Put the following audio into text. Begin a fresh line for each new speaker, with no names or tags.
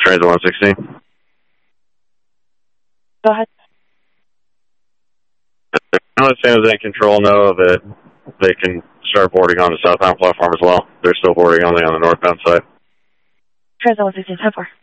Transit 116.
Go ahead.
As soon as they in control know that they can start boarding on the southbound platform as well. They're still boarding only on the northbound side.
Transit 116, 10-4.